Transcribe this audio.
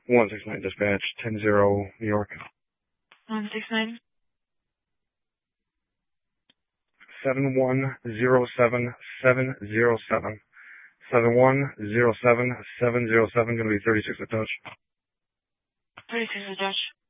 169 dispatch, 10-0, New York. 169. 7107707. 7107707, going to be 36 at touch. 36 at touch.